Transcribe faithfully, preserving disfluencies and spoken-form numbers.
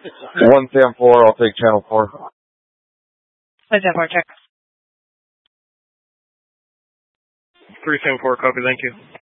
one Sam four, I'll take channel four. one Sam four, check. three Sam four, copy, thank you.